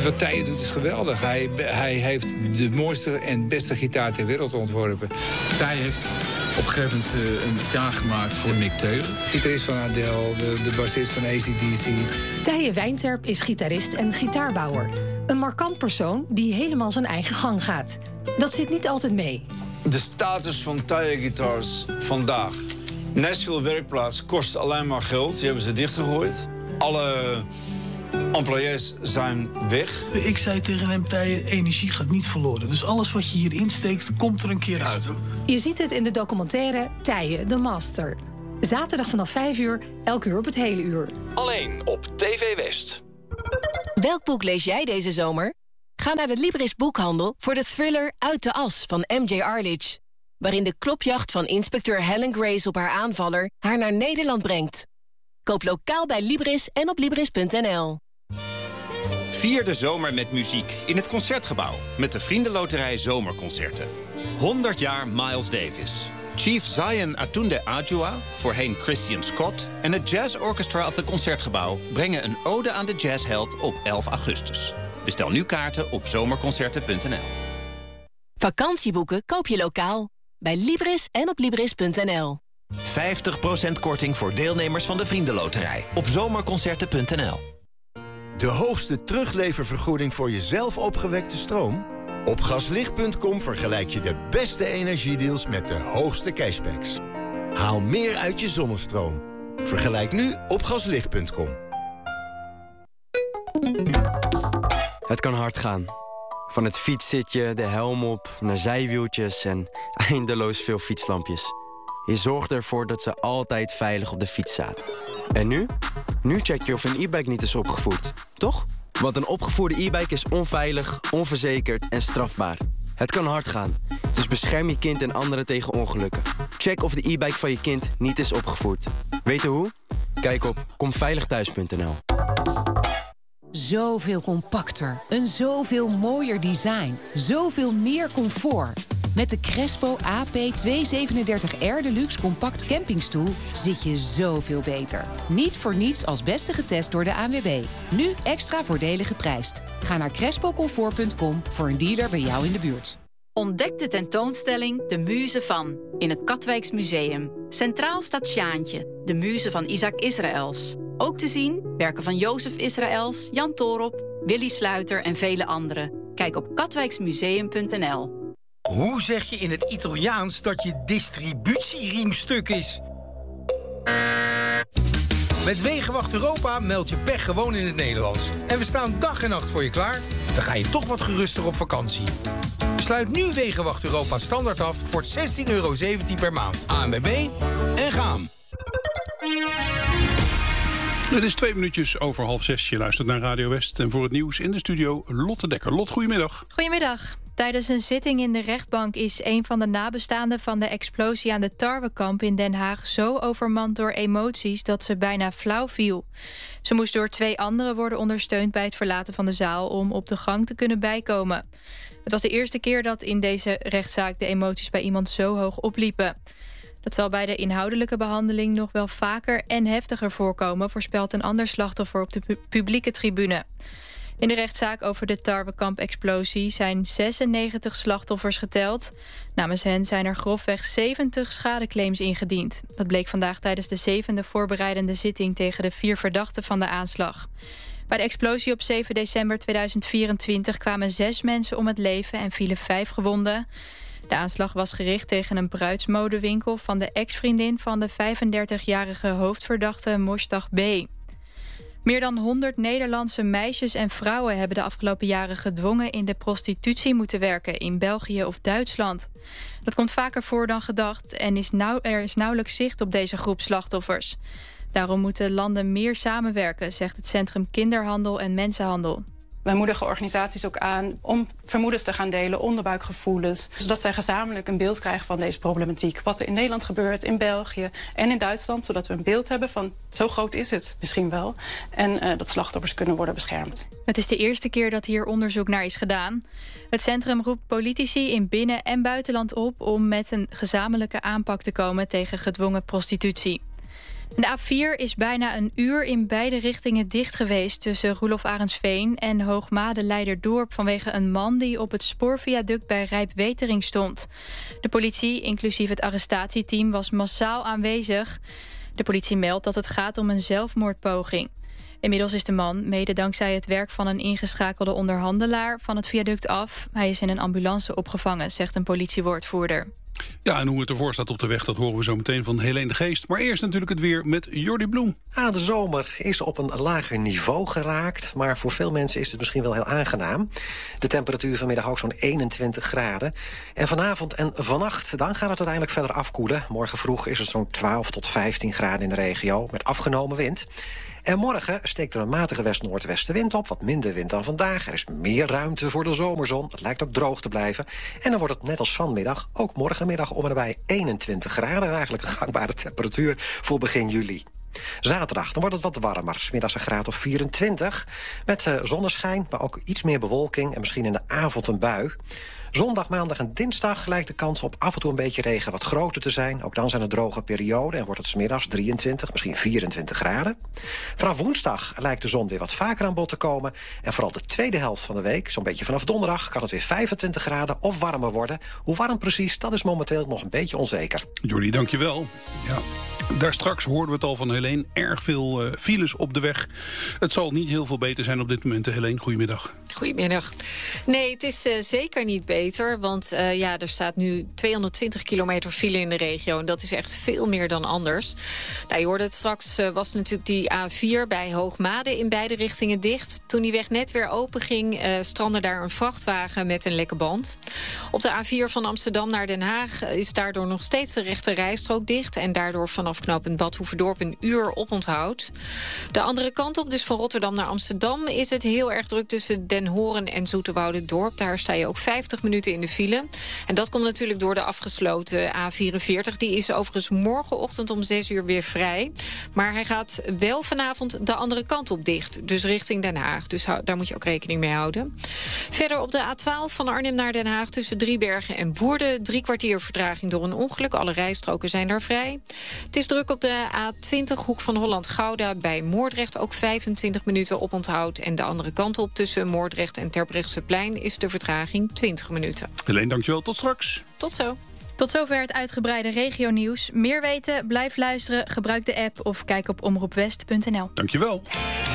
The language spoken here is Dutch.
Wat Tije doet is geweldig. Hij heeft de mooiste en beste gitaar ter wereld ontworpen. Tije heeft op een gegeven moment een gitaar gemaakt voor Mick Taylor. Gitarist van Adele, de bassist van AC/DC. Tije Wijnterp is gitarist en gitaarbouwer. Een markant persoon die helemaal zijn eigen gang gaat. Dat zit niet altijd mee. De status van Tije Guitars vandaag. Nashville Werkplaats kost alleen maar geld. Die hebben ze dichtgegooid. Alle employés zijn weg. Ik zei tegen hem, Tije, energie gaat niet verloren. Dus alles wat je hier insteekt, komt er een keer uit. Je ziet het in de documentaire Tije de Master. Zaterdag vanaf 5 uur, elk uur op het hele uur. Alleen op TV West. Welk boek lees jij deze zomer? Ga naar de Libris boekhandel voor de thriller Uit de As van M.J. Arledge. Waarin de klopjacht van inspecteur Helen Grace op haar aanvaller haar naar Nederland brengt. Koop lokaal bij Libris en op Libris.nl. Vier de zomer met muziek in het Concertgebouw. Met de Vriendenloterij Zomerconcerten. 100 jaar Miles Davis. Chief Zion Atunde Adjua, voorheen Christian Scott... en het Jazz Orchestra of het Concertgebouw... brengen een ode aan de jazzheld op 11 augustus. Bestel nu kaarten op zomerconcerten.nl. Vakantieboeken koop je lokaal. Bij Libris en op Libris.nl. 50% korting voor deelnemers van de Vriendenloterij. Op zomerconcerten.nl. De hoogste terugleververgoeding voor jezelf opgewekte stroom? Op gaslicht.com vergelijk je de beste energiedeals met de hoogste cashbacks. Haal meer uit je zonnestroom. Vergelijk nu op gaslicht.com. Het kan hard gaan. Van het fietszitje, de helm op, naar zijwieltjes en eindeloos veel fietslampjes. Je zorgt ervoor dat ze altijd veilig op de fiets zaten. En nu? Nu check je of een e-bike niet is opgevoerd, toch? Want een opgevoerde e-bike is onveilig, onverzekerd en strafbaar. Het kan hard gaan, dus bescherm je kind en anderen tegen ongelukken. Check of de e-bike van je kind niet is opgevoerd. Weten hoe? Kijk op komveiligthuis.nl. Zoveel compacter, een zoveel mooier design, zoveel meer comfort. Met de Crespo AP237R Deluxe Compact Campingstoel zit je zoveel beter. Niet voor niets als beste getest door de ANWB. Nu extra voordelig geprijsd. Ga naar crespocomfort.com voor een dealer bij jou in de buurt. Ontdek de tentoonstelling De Muze van in het Katwijks Museum. Centraal staat Sjaantje, de muze van Isaac Israëls. Ook te zien werken van Jozef Israëls, Jan Toorop, Willy Sluiter en vele anderen. Kijk op katwijksmuseum.nl. Hoe zeg je in het Italiaans dat je distributieriemstuk is? Met Wegenwacht Europa meld je pech gewoon in het Nederlands. En we staan dag en nacht voor je klaar. Dan ga je toch wat geruster op vakantie. Sluit nu Wegenwacht Europa standaard af voor €16,17 per maand. ANWB en gaan. Het is 2 minuutjes over 5:30. Je luistert naar Radio West. En voor het nieuws in de studio Lotte Dekker. Lot, goedemiddag. Goedemiddag. Tijdens een zitting in de rechtbank is een van de nabestaanden van de explosie aan de Tarwekamp in Den Haag zo overmand door emoties dat ze bijna flauw viel. Ze moest door 2 anderen worden ondersteund bij het verlaten van de zaal om op de gang te kunnen bijkomen. Het was de eerste keer dat in deze rechtszaak de emoties bij iemand zo hoog opliepen. Dat zal bij de inhoudelijke behandeling nog wel vaker en heftiger voorkomen, voorspelt een ander slachtoffer op de publieke tribune. In de rechtszaak over de Tarwekamp-explosie zijn 96 slachtoffers geteld. Namens hen zijn er grofweg 70 schadeclaims ingediend. Dat bleek vandaag tijdens de 7e voorbereidende zitting tegen de 4 verdachten van de aanslag. Bij de explosie op 7 december 2024 kwamen 6 mensen om het leven en vielen 5 gewonden. De aanslag was gericht tegen een bruidsmodewinkel van de ex-vriendin van de 35-jarige hoofdverdachte Moshtagh B. Meer dan 100 Nederlandse meisjes en vrouwen hebben de afgelopen jaren gedwongen in de prostitutie moeten werken in België of Duitsland. Dat komt vaker voor dan gedacht en er is nauwelijks zicht op deze groep slachtoffers. Daarom moeten landen meer samenwerken, zegt het Centrum Kinderhandel en Mensenhandel. Wij moedigen organisaties ook aan om vermoedens te gaan delen, onderbuikgevoelens, zodat zij gezamenlijk een beeld krijgen van deze problematiek. Wat er in Nederland gebeurt, in België en in Duitsland, zodat we een beeld hebben van zo groot is het misschien wel. En dat slachtoffers kunnen worden beschermd. Het is de eerste keer dat hier onderzoek naar is gedaan. Het centrum roept politici in binnen- en buitenland op om met een gezamenlijke aanpak te komen tegen gedwongen prostitutie. De A4 is bijna een uur in beide richtingen dicht geweest tussen Roelof Arendsveen en Hoogmade-Leiderdorp vanwege een man die op het spoorviaduct bij Rijpwetering stond. De politie, inclusief het arrestatieteam, was massaal aanwezig. De politie meldt dat het gaat om een zelfmoordpoging. Inmiddels is de man, mede dankzij het werk van een ingeschakelde onderhandelaar, van het viaduct af. Hij is in een ambulance opgevangen, zegt een politiewoordvoerder. Ja, en hoe het ervoor staat op de weg, dat horen we zo meteen van Helene de Geest. Maar eerst natuurlijk het weer met Jordi Bloem. De zomer is op een lager niveau geraakt, maar voor veel mensen is het misschien wel heel aangenaam. De temperatuur vanmiddag ook zo'n 21 graden. En vanavond en vannacht, dan gaat het uiteindelijk verder afkoelen. Morgen vroeg is het zo'n 12 tot 15 graden in de regio, met afgenomen wind. En morgen steekt er een matige west-noordwestenwind op. Wat minder wind dan vandaag. Er is meer ruimte voor de zomerzon. Het lijkt ook droog te blijven. En dan wordt het net als vanmiddag, ook morgenmiddag om en nabij 21 graden. Eigenlijk een gangbare temperatuur voor begin juli. Zaterdag, dan wordt het wat warmer. 's Middags een graad of 24. Met zonneschijn, maar ook iets meer bewolking. En misschien in de avond een bui. Zondag, maandag en dinsdag lijkt de kans op af en toe een beetje regen wat groter te zijn. Ook dan zijn er droge perioden en wordt het 's middags 23, misschien 24 graden. Vanaf woensdag lijkt de zon weer wat vaker aan bod te komen. En vooral de tweede helft van de week, zo'n beetje vanaf donderdag, kan het weer 25 graden of warmer worden. Hoe warm precies, dat is momenteel nog een beetje onzeker. Jordi, dankjewel. Ja. Daar straks hoorden we het al van Helene. Erg veel files op de weg. Het zal niet heel veel beter zijn op dit moment. Helene, goedemiddag. Goedemiddag. Nee, het is zeker niet beter. Want er staat nu 220 kilometer file in de regio. En dat is echt veel meer dan anders. Nou, je hoorde het straks, was natuurlijk die A4 bij Hoogmade in beide richtingen dicht. Toen die weg net weer open ging, strandde daar een vrachtwagen met een lekke band. Op de A4 van Amsterdam naar Den Haag is daardoor nog steeds de rechte rijstrook dicht. En daardoor vanaf knooppunt Bad Hoeverdorp een uur oponthoud. De andere kant op, dus van Rotterdam naar Amsterdam, is het heel erg druk tussen Den Horen en Zoeterwoude-Dorp. Daar sta je ook 50 minuten in de file. En dat komt natuurlijk door de afgesloten A44. Die is overigens morgenochtend om 6 uur weer vrij. Maar hij gaat wel vanavond de andere kant op dicht. Dus richting Den Haag. Dus daar moet je ook rekening mee houden. Verder op de A12 van Arnhem naar Den Haag tussen Driebergen en Woerden. 3 kwartier vertraging door een ongeluk. Alle rijstroken zijn daar vrij. Het is druk op de A20 hoek van Holland-Gouda bij Moordrecht. Ook 25 minuten oponthoud. En de andere kant op tussen Moordrecht en Terbrechtseplein is de vertraging 20 minuten. Helene, dankjewel. Tot straks. Tot zo. Tot zover het uitgebreide regionieuws. Meer weten? Blijf luisteren, gebruik de app of kijk op omroepwest.nl. Dankjewel.